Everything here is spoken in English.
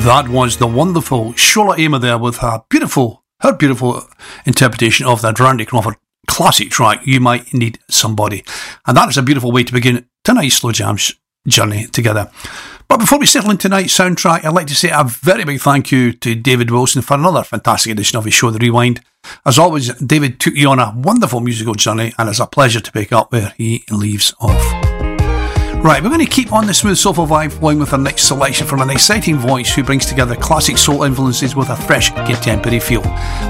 That was the wonderful Shola Ama there with her beautiful interpretation of that Randy Crawford classic track, You Might Need Somebody. And that is a beautiful way to begin tonight's Slow Jams journey together. But before we settle in tonight's soundtrack, I'd like to say a very big thank you to David Wilson for another fantastic edition of his show, The Rewind. As always, David took you on a wonderful musical journey, and it's a pleasure to pick up where he leaves off. Right, we're going to keep on the smooth soulful vibe flowing with our next selection from an exciting voice who brings together classic soul influences with a fresh contemporary feel.